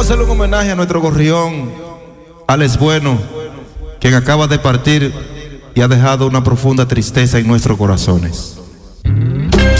Queremos hacerle un homenaje a nuestro gorrión, Alex Bueno, quien acaba de partir y ha dejado una profunda tristeza en nuestros corazones.